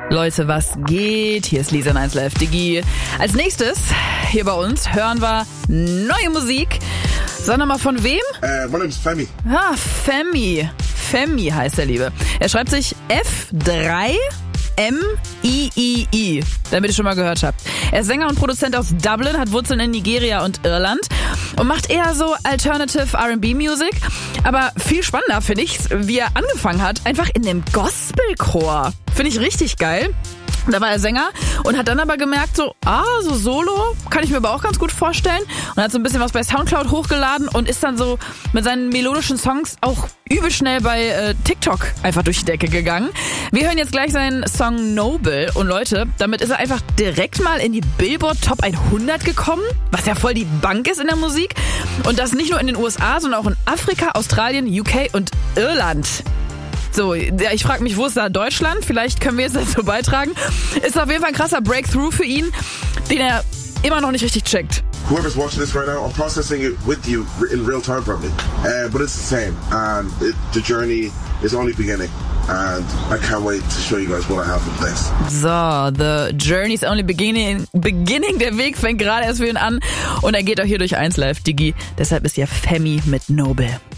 Leute, was geht? Hier ist Lisa in 1 Live Digi. Als nächstes hier bei uns hören wir neue Musik. Sag nochmal von wem? My name is Femi. Ah, Femi. Femi heißt der Liebe. Er schreibt sich F3MIII, damit ihr schon mal gehört habt. Er ist Sänger und Produzent aus Dublin, hat Wurzeln in Nigeria und Irland und macht eher so Alternative R&B-Music. Aber viel spannender finde ich, wie er angefangen hat, einfach in dem Gospelchor. Finde ich richtig geil. Da war er Sänger und hat dann aber gemerkt, so Solo kann ich mir aber auch ganz gut vorstellen. Und hat so ein bisschen was bei Soundcloud hochgeladen und ist dann so mit seinen melodischen Songs auch übel schnell bei TikTok einfach durch die Decke gegangen. Wir hören jetzt gleich seinen Song Noble und Leute, damit ist er einfach direkt mal in die Billboard Top 100 gekommen, was ja voll die Bank ist in der Musik. Und das nicht nur in den USA, sondern auch in Afrika, Australien, UK und Irland. So, ja, ich frage mich, wo ist da Deutschland? Vielleicht können wir jetzt dazu beitragen. Ist auf jeden Fall ein krasser Breakthrough für ihn, den er immer noch nicht richtig checkt. Whoever's watching this right now, I'm processing it with you in real time probably. But it's the same. And the journey is only beginning. And I can't wait to show you guys what I have in place. So, the journey's only beginning. Der Weg fängt gerade erst für ihn an. Und er geht auch hier durch 1 Live Digi. Deshalb ist ja Femi mit Noble.